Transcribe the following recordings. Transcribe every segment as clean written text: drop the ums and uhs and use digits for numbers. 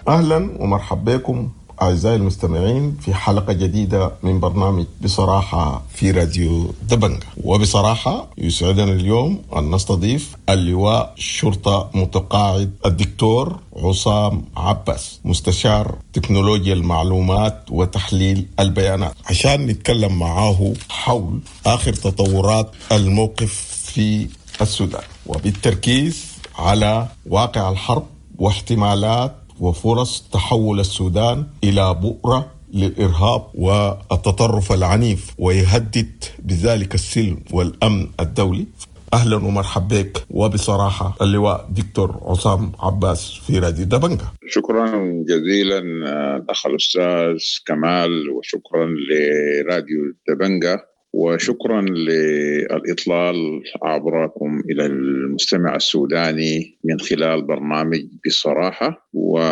أهلا ومرحبا بكم أعزائي المستمعين في حلقة جديدة من برنامج بصراحة في راديو دبنجة. وبصراحة يسعدنا اليوم أن نستضيف اللواء شرطة متقاعد الدكتور عصام عباس، مستشار تكنولوجيا المعلومات وتحليل البيانات، عشان نتكلم معاه حول آخر تطورات الموقف في السودان، وبالتركيز على واقع الحرب واحتمالات وفرص تحول السودان إلى بؤرة للإرهاب والتطرف العنيف، ويهدد بذلك السلم والأمن الدولي. أهلا ومرحبا بك وبصراحة اللواء دكتور عصام عباس في راديو دبنجة. شكرا جزيلا الأخ الأستاذ كمال، وشكرا لراديو دبنجة، وشكرا للإطلال عبركم إلى المستمع السوداني من خلال برنامج بصراحة.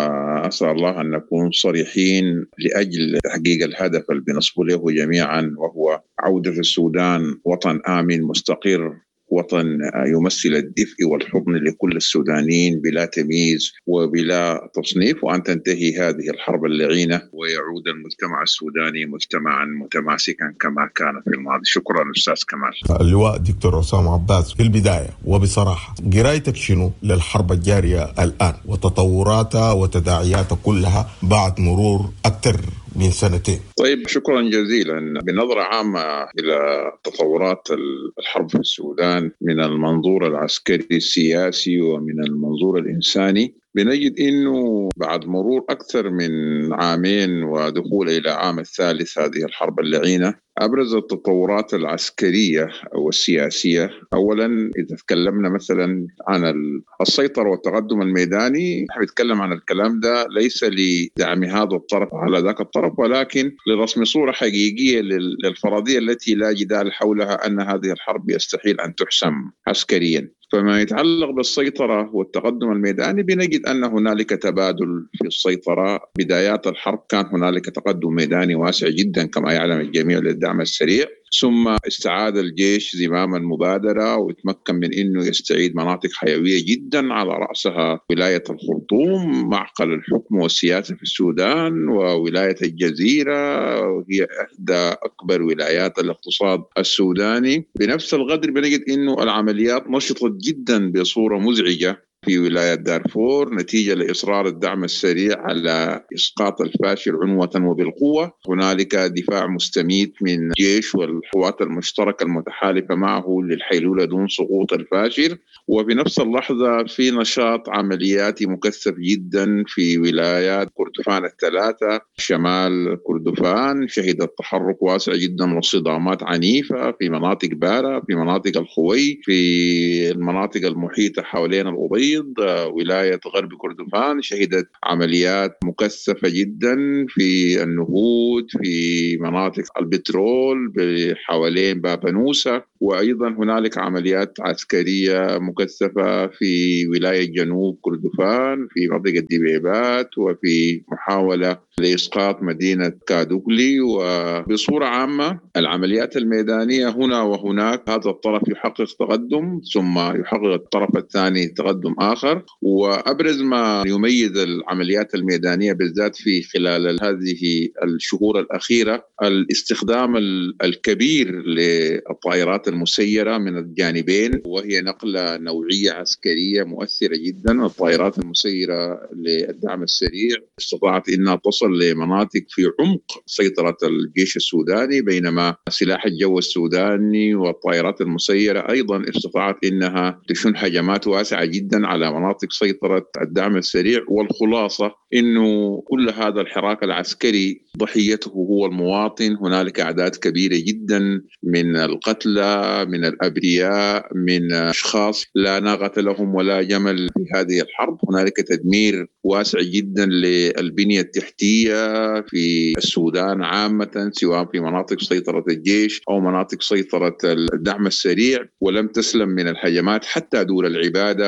وأسأل الله أن نكون صريحين لأجل تحقيق الهدف اللي بنصب له جميعا، وهو عودة السودان وطن آمن مستقر، وطن يمثل الدفء والحضن لكل السودانيين بلا تمييز وبلا تصنيف، وأن تنتهي هذه الحرب اللعينة ويعود المجتمع السوداني مجتمعا متماسكا كما كان في الماضي. شكرا أستاذ كمال. اللواء دكتور عصام عباس، في البداية وبصراحة قرايتك شنو للحرب الجارية الآن وتطوراتها وتداعياتها كلها بعد مرور أكثر من سنتين؟ طيب، شكرا جزيلا. بنظرة عامة إلى تطورات الحرب في السودان من المنظور العسكري السياسي ومن المنظور الإنساني، بنجد إنه بعد مرور أكثر من عامين ودخول إلى عام الثالث هذه الحرب اللعينة، أبرز التطورات العسكرية والسياسية. أولا إذا تكلمنا مثلا عن السيطرة والتقدم الميداني، نحن نتكلم عن الكلام ده ليس لدعم هذا الطرف على ذاك الطرف، ولكن لرسم صورة حقيقية للفرضية التي لا جدال حولها أن هذه الحرب يستحيل أن تحسم عسكريا. فما يتعلق بالسيطرة والتقدم الميداني، بنجد أن هنالك تبادل في السيطرة. بدايات الحرب كان هنالك تقدم ميداني واسع جدا كما يعلم الجميع للدعم السريع، ثم استعاد الجيش زمام المبادرة ويتمكن من أنه يستعيد مناطق حيوية جدا، على رأسها ولاية الخرطوم معقل الحكم والسياسة في السودان، وولاية الجزيرة وهي إحدى أكبر ولايات الاقتصاد السوداني. بنفس القدر بنجد أنه العمليات نشطت جدا بصورة مزعجة في ولاية دارفور نتيجة لإصرار الدعم السريع على إسقاط الفاشل عنوة وبالقوة. هنالك دفاع مستميت من الجيش والقوات المشتركة المتحالفة معه للحيلولة دون سقوط الفاشل. وبنفس اللحظة في نشاط عملياتي مكثف جدا في ولايات كردفان الثلاثة. شمال كردفان شهدت تحرك واسع جدا وصدامات عنيفة في مناطق بارا، في مناطق الخوي، في المناطق المحيطة حوالين الأبيض. ولاية غرب كردفان شهدت عمليات مكثفة جدا في النهوض، في مناطق البترول حوالين بابانوسا، وأيضا هنالك عمليات عسكرية مكثفة في ولاية جنوب كردفان في منطقة دبيبات، وفي محاولة لإسقاط مدينة كادوغلي. وبصورة عامة العمليات الميدانية هنا وهناك، هذا الطرف يحقق تقدم ثم يحقق الطرف الثاني تقدم آخر. وأبرز ما يميز العمليات الميدانية بالذات في خلال هذه الشهور الأخيرة الاستخدام الكبير للطائرات المسيرة من الجانبين، وهي نقلة نوعية عسكرية مؤثرة جدا. الطائرات المسيرة للدعم السريع استطاعت أنها تصل لمناطق في عمق سيطرة الجيش السوداني، بينما سلاح الجو السوداني والطائرات المسيرة أيضا استطاعت أنها تشن هجمات واسعة جدا على مناطق سيطرة الدعم السريع. والخلاصة أنه كل هذا الحراك العسكري ضحيته هو المواطن. هنالك أعداد كبيرة جدا من القتلى، من الأبرياء، من أشخاص لا ناقة لهم ولا جمل في هذه الحرب. هنالك تدمير واسع جدا للبنية التحتية في السودان عامة، سواء في مناطق سيطرة الجيش أو مناطق سيطرة الدعم السريع، ولم تسلم من الهجمات حتى دور العبادة، دون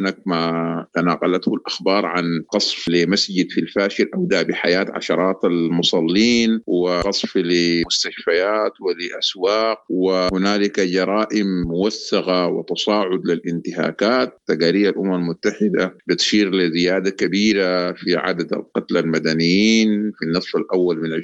هناك ما تناقلته الأخبار عن قصف لمسجد في الفاشر أودى بحياة عشرات المصلين، وقصف لمستشفيات ولأسواق، وهنالك جرائم موثقة وتصاعد للانتهاكات. تقارير الأمم المتحدة بتشير لزيادة كبيرة في عدد القتلى المدنيين في النصف الأول من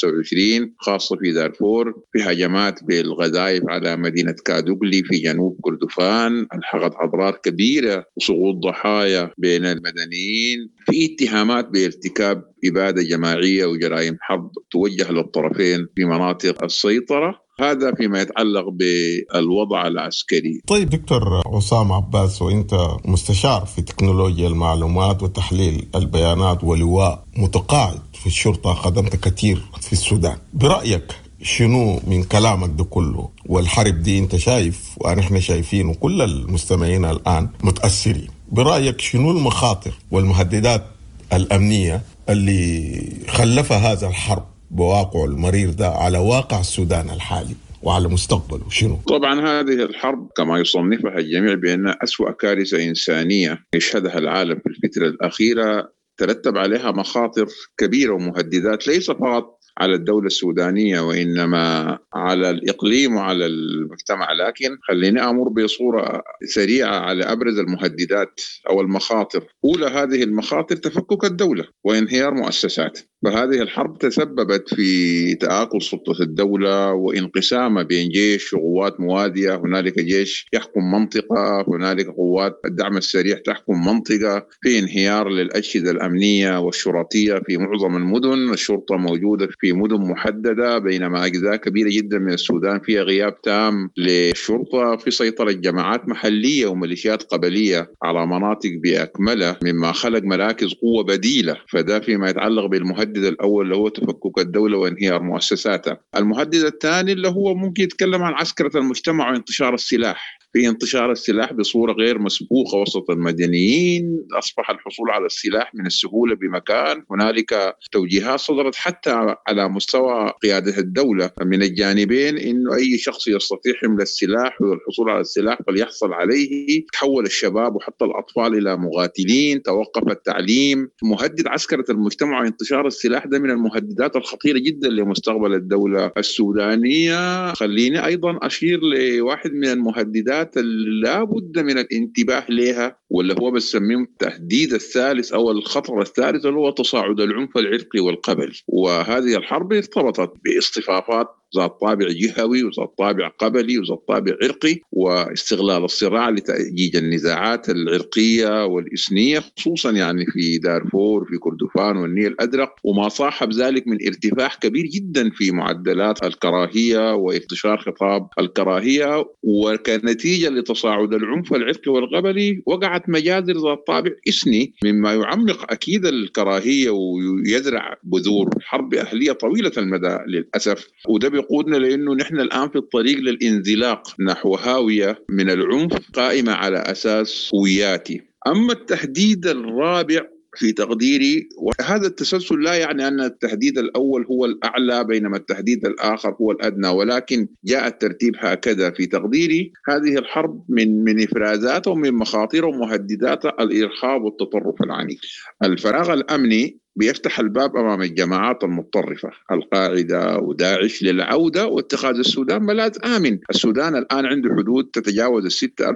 2025 خاصة في دارفور، في هجمات بالقذائف على مدينة كادوغلي في جنوب كردفان الحقت أضرار كبيرة وسقوط ضحايا بين المدنيين، في اتهامات بارتكاب إبادة جماعية وجرائم حرب توجه للطرفين في مناطق السيطرة. هذا فيما يتعلق بالوضع العسكري. طيب دكتور عصام عباس، وانت مستشار في تكنولوجيا المعلومات وتحليل البيانات ولواء متقاعد في الشرطة، خدمت كثير في السودان، برأيك شنو من كلامك ده كله والحرب دي انت شايف ونحن شايفين وكل المستمعين الآن متأثرين، برأيك شنو المخاطر والمهددات الأمنية اللي خلفها هذا الحرب بواقع المرير ده على واقع السودان الحالي وعلى مستقبله شنو؟ طبعا هذه الحرب كما يصنفها الجميع بأنها أسوأ كارثة إنسانية يشهدها العالم في الفترة الأخيرة، ترتب عليها مخاطر كبيرة ومهددات ليس فقط على الدولة السودانية وإنما على الإقليم وعلى المجتمع. لكن خليني أمر بصورة سريعة على أبرز المهددات أو المخاطر. أولى هذه المخاطر تفكك الدولة وانهيار مؤسسات، فهذه الحرب تسببت في تآكل سلطة الدولة وانقسامها بين جيش وقوات موازية. هنالك جيش يحكم منطقة، هنالك قوات الدعم السريع تحكم منطقة، في انهيار للأجهزة الأمنية والشرطية في معظم المدن. الشرطة موجودة في مدن محددة بينما أجزاء كبيرة جدا من السودان فيها غياب تام للشرطة، في سيطرة جماعات محلية وميليشيات قبلية على مناطق بأكملها مما خلق مراكز قوة بديلة. فده فيما يتعلق بالمهدد الأول اللي هو تفكك الدولة وانهيار مؤسساتها. المهدد الثاني اللي هو ممكن يتكلم عن عسكرة المجتمع وانتشار السلاح. في انتشار السلاح بصورة غير مسبوقة وسط المدنيين، أصبح الحصول على السلاح من السهولة بمكان. هنالك توجيهات صدرت حتى على مستوى قيادة الدولة من الجانبين إنه أي شخص يستطيع حمل السلاح والحصول على السلاح فليحصل عليه. تحول الشباب وحتى الأطفال إلى مقاتلين، توقف التعليم. مهدد عسكرة المجتمع وانتشار السلاح ده من المهددات الخطيرة جدا لمستقبل الدولة السودانية. خليني أيضا أشير لواحد من المهددات لا بد من الانتباه لها، واللي هو بسميه التهديد الثالث أو الخطر الثالث، اللي هو تصاعد العنف العرقي والقبلي. وهذه الحرب ارتبطت باصطفافات ذات طابع جهوي وذات طابع قبلي وذات طابع عرقي، واستغلال الصراع لتأجيج النزاعات العرقية والإثنية، خصوصا يعني في دارفور في كردفان والنيل الأزرق، وما صاحب ذلك من ارتفاع كبير جدا في معدلات الكراهية وانتشار خطاب الكراهية. وكنتيجة لتصاعد العنف العرقي والقبلي وقعت مجازر ذات طابع إثني مما يعمق أكيد الكراهية ويزرع بذور حرب أهلية طويلة المدى للأسف. وده بيقودنا لأنه نحن الآن في الطريق للانزلاق نحو هاوية من العنف قائمة على أساس هوياتي. أما التهديد الرابع في تقديري، وهذا التسلسل لا يعني أن التهديد الأول هو الأعلى بينما التهديد الآخر هو الأدنى، ولكن جاء الترتيب هكذا في تقديري. هذه الحرب من إفرازاتها ومن مخاطرها ومهدداتها الإرهاب والتطرف العنيف. الفراغ الأمني بيفتح الباب أمام الجماعات المتطرفة القاعدة وداعش للعودة واتخاذ السودان ملاذ آمن. السودان الآن عنده حدود تتجاوز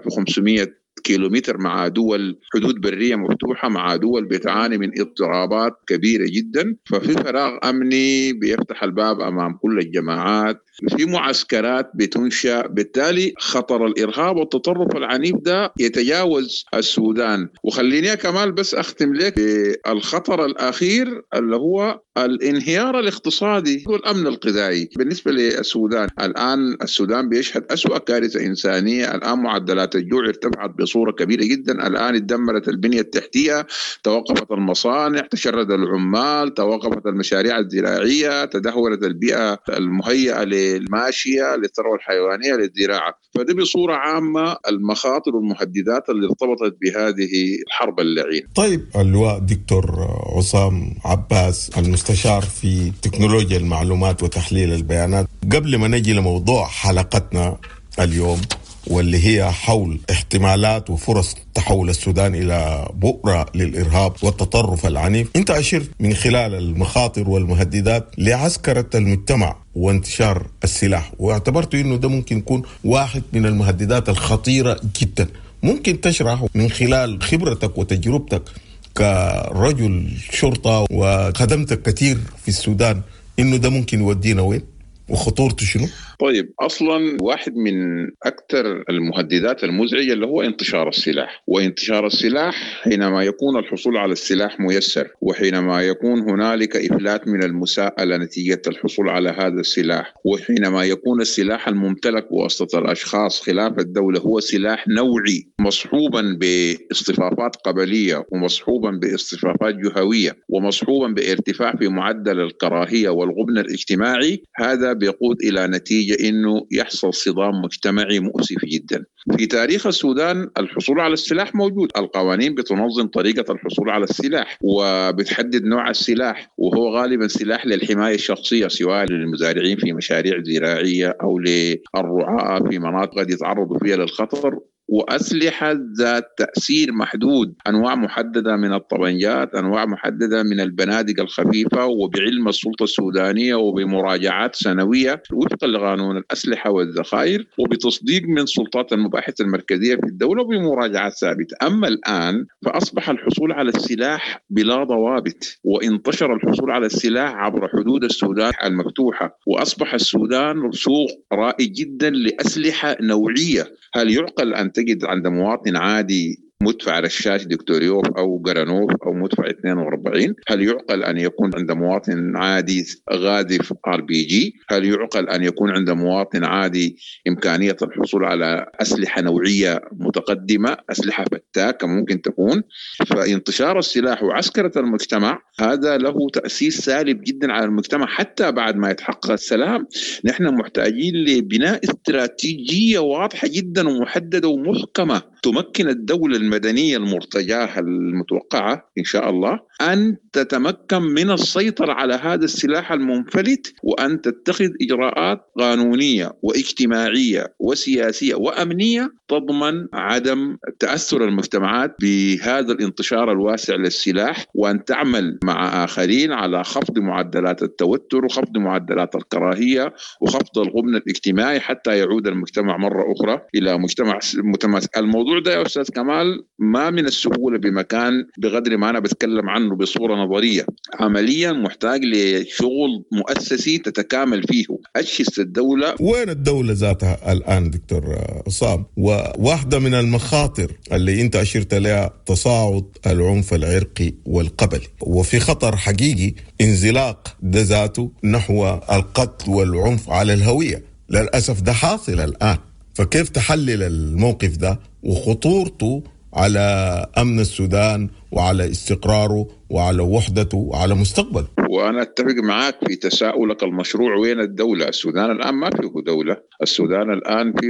6500 كيلومتر مع دول، حدود برية مفتوحة مع دول بتعاني من اضطرابات كبيرة جدا. ففي فراغ أمني بيفتح الباب أمام كل الجماعات، في معسكرات بتنشأ، بالتالي خطر الإرهاب والتطرف العنيف ده يتجاوز السودان. وخليني كمال بس أختم لك بالخطر الأخير اللي هو الانهيار الاقتصادي والأمن الغذائي بالنسبة للسودان. الآن السودان بيشهد أسوأ كارثة إنسانية. الآن معدلات الجوع ارتفعت بصورة كبيرة جدا. الآن اتدمرت البنية التحتية، توقفت المصانع، تشرد العمال، توقفت المشاريع الزراعية، تدهورت البيئة المهيئة للماشية للثروة الحيوانية للزراعة. فده بصورة عامة المخاطر والمهددات اللي ارتبطت بهذه الحرب اللعينة. طيب اللواء دكتور عصام عباس، المستشار في تكنولوجيا المعلومات وتحليل البيانات، قبل ما نجي لموضوع حلقتنا اليوم واللي هي حول احتمالات وفرص تحول السودان إلى بؤرة للإرهاب والتطرف العنيف، أنت أشرت من خلال المخاطر والمهددات لعسكرة المجتمع وانتشار السلاح، واعتبرت أنه ده ممكن يكون واحد من المهددات الخطيرة جدا. ممكن تشرح من خلال خبرتك وتجربتك كرجل شرطة وخدمتك كثير في السودان إنه ده ممكن يودينا وين وخطورته شنو؟ طيب، أصلا واحد من أكثر المهددات المزعجة اللي هو انتشار السلاح، وانتشار السلاح حينما يكون الحصول على السلاح ميسر، وحينما يكون هنالك إفلات من المساءلة نتيجة الحصول على هذا السلاح، وحينما يكون السلاح الممتلك بواسطة الأشخاص خلاف الدولة هو سلاح نوعي مصحوبا باصطفافات قبلية ومصحوبا باصطفافات جهوية ومصحوبا بارتفاع في معدل الكراهية والغبن الاجتماعي، هذا بيقود إلى نتيجة إنه يحصل صدام مجتمعي مؤسف جدا. في تاريخ السودان الحصول على السلاح موجود، القوانين بتنظم طريقة الحصول على السلاح وبتحدد نوع السلاح، وهو غالبا سلاح للحماية الشخصية سواء للمزارعين في مشاريع زراعية أو للرعاة في مناطق قد يتعرضوا فيها للخطر، وأسلحة ذات تأثير محدود، أنواع محددة من الطبنجات، أنواع محددة من البنادق الخفيفة، وبعلم السلطة السودانية وبمراجعات سنوية وفقا لقانون الأسلحة والذخائر وبتصديق من سلطات المباحث المركزية في الدولة وبمراجعات ثابتة. أما الآن فأصبح الحصول على السلاح بلا ضوابط، وانتشر الحصول على السلاح عبر حدود السودان المفتوحة، وأصبح السودان سوق رائج جدا لأسلحة نوعية. هل يعقل أن تجد عند مواطن عادي مدفع رشاش دكتوريوف أو جرانوف أو مدفع 42؟ هل يعقل أن يكون عند مواطن عادي غاذف RPG؟ هل يعقل أن يكون عند مواطن عادي إمكانية الحصول على أسلحة نوعية متقدمة، أسلحة فتاكة ممكن تكون؟ فانتشار السلاح وعسكرة المجتمع هذا له تأثير سالب جدا على المجتمع حتى بعد ما يتحقق السلام. نحن محتاجين لبناء استراتيجية واضحة جدا ومحددة ومحكمة تمكن الدولة المدنية المرتجاة المتوقعة إن شاء الله أن تتمكن من السيطرة على هذا السلاح المنفلت، وأن تتخذ إجراءات قانونية واجتماعية وسياسية وأمنية تضمن عدم تأثر المجتمعات بهذا الانتشار الواسع للسلاح، وأن تعمل مع آخرين على خفض معدلات التوتر وخفض معدلات الكراهية وخفض الغبن الاجتماعي حتى يعود المجتمع مرة أخرى إلى مجتمع متماسك. الموضوع ده يا أستاذ كمال ما من السهولة بمكان بقدر ما أنا بتكلم عنه بصورة نظرية، عمليا محتاج لشغل مؤسسي تتكامل فيه أجهزة الدولة. وين الدولة ذاتها الآن دكتور عصام؟ وواحدة من المخاطر اللي أنت أشرت لها تصاعد العنف العرقي والقبلي، وفي خطر حقيقي انزلاق ذاته نحو القتل والعنف على الهوية. للأسف ده حاصل الآن، فكيف تحلل الموقف ده وخطورته على أمن السودان وعلى استقراره وعلى وحدته وعلى مستقبله؟ وأنا أتفق معك في تساؤلك المشروع. وين الدولة؟ السودان الآن ما فيه دولة، السودان الآن فيه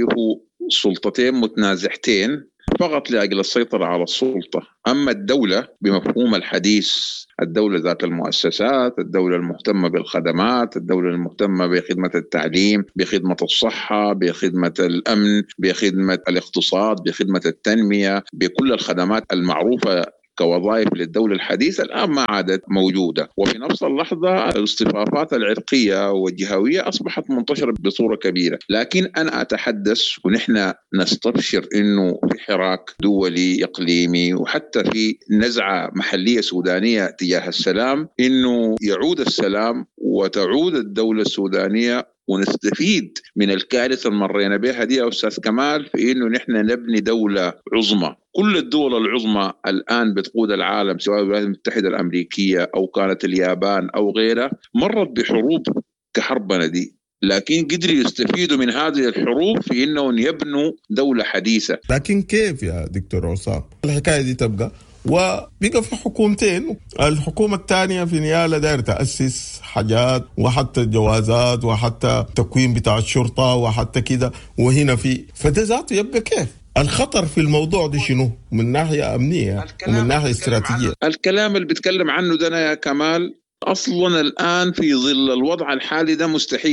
سلطتين متنازعتين فقط لأجل السيطرة على السلطة. أما الدولة بمفهوم الحديث، الدولة ذات المؤسسات، الدولة المهتمة بالخدمات، الدولة المهتمة بخدمة التعليم، بخدمة الصحة، بخدمة الأمن، بخدمة الاقتصاد، بخدمة التنمية، بكل الخدمات المعروفة كوظائف للدولة الحديثة الآن ما عادت موجودة. وفي نفس اللحظة الاصطفافات العرقية والجهوية أصبحت منتشرة بصورة كبيرة. لكن أنا أتحدث ونحن نستبشر أنه في حراك دولي إقليمي وحتى في نزعة محلية سودانية تجاه السلام، أنه يعود السلام وتعود الدولة السودانية ونستفيد من الكارثة اللي مرينا بها دي يا أستاذ كمال في إنه نحن نبني دولة عظمى. كل الدول العظمى الآن بتقود العالم سواء الولايات المتحدة الأمريكية أو كانت اليابان أو غيرها مرت بحروب كحربنا دي، لكن قدروا يستفيدوا من هذه الحروب في إنهم يبنوا دولة حديثة. لكن كيف يا دكتور عصام الحكاية دي تبقى؟ وبقى في حكومتين، الحكومة الثانية في نيالة داير تأسس حاجات وحتى جوازات وحتى تكوين بتاع الشرطة وحتى كده، وهنا في فده ذاته يبقى كيف؟ الخطر في الموضوع ده شنو؟ من ناحية أمنية ومن ناحية استراتيجية. الكلام اللي بتكلم عنه ده يا كمال أصلا الآن في ظل الوضع الحالي ده مستحيل.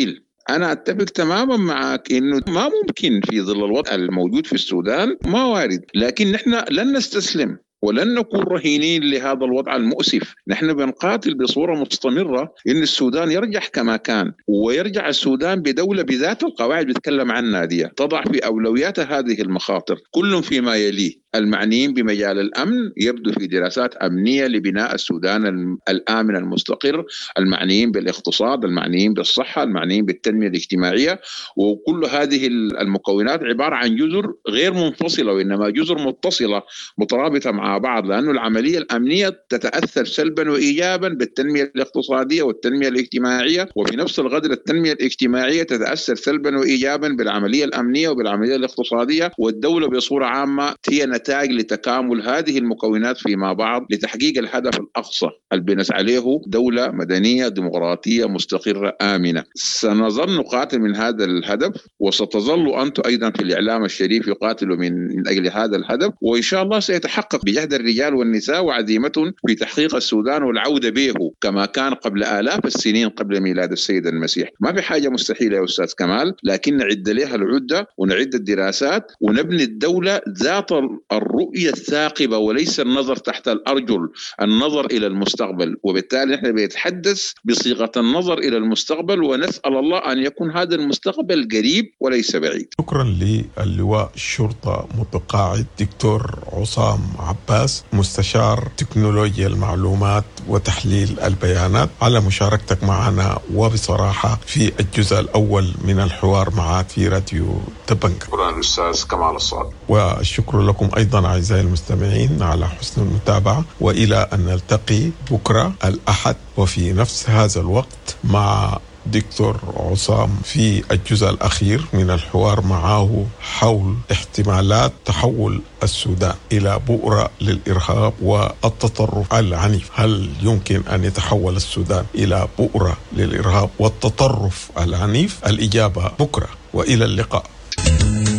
أنا أتفق تماما معك إنه ما ممكن في ظل الوضع الموجود في السودان، ما وارد، لكن نحن لن نستسلم ولن نكون رهينين لهذا الوضع المؤسف. نحن بنقاتل بصورة مستمرة إن السودان يرجع كما كان، ويرجع السودان بدولة بذات القواعد بتكلم عنها دي، تضع في أولوياتها هذه المخاطر كل فيما يليه. المعنيين بمجال الأمن يبدو في دراسات أمنية لبناء السودان الآمن المستقر، المعنيين بالاقتصاد، المعنيين بالصحة، المعنيين بالتنمية الاجتماعية، وكل هذه المكونات عبارة عن جزر غير منفصلة وإنما جزر متصلة مترابطة مع بعض، لأن العملية الأمنية تتأثر سلبا وإيجابا بالتنمية الاقتصادية والتنمية الاجتماعية، وفي نفس القدر التنمية الاجتماعية تتأثر سلبا وإيجابا بالعملية الأمنية وبالعملية الاقتصادية، والدولة بصورة عامة هي نتاج لتكامل هذه المكونات فيما بعض لتحقيق الهدف الأقصى اللي بنسعى له، دولة مدنية ديمقراطية مستقرة آمنة. سنظل نقاتل من هذا الهدف، وستظل أنتم أيضا في الإعلام الشريف يقاتلوا من أجل هذا الهدف، وإن شاء الله سيتحقق بجهد الرجال والنساء وعزيمتهم في تحقيق السودان والعودة به كما كان قبل آلاف السنين قبل ميلاد السيد المسيح. ما في حاجة مستحيلة يا أستاذ كمال، لكن نعد لها العدة ونعد الدراسات ونبني الدولة ذات الرؤية الثاقبة وليس النظر تحت الأرجل، النظر إلى المستقبل. وبالتالي نحن بنتحدث بصيغة النظر إلى المستقبل، ونسأل الله أن يكون هذا المستقبل قريب وليس بعيد. شكرا للواء الشرطة متقاعد دكتور عصام عباس، مستشار تكنولوجيا المعلومات وتحليل البيانات، على مشاركتك معنا وبصراحة في الجزء الأول من الحوار معك في راديو دبنجة. شكرا أستاذ كمال الصادق. والشكر لكم أيضا أعزائي المستمعين على حسن المتابعة، وإلى أن نلتقي بكرة الأحد وفي نفس هذا الوقت مع دكتور عصام في الجزء الأخير من الحوار معه حول احتمالات تحول السودان إلى بؤرة للإرهاب والتطرف العنيف. هل يمكن أن يتحول السودان إلى بؤرة للإرهاب والتطرف العنيف؟ الإجابة بكرة، وإلى اللقاء.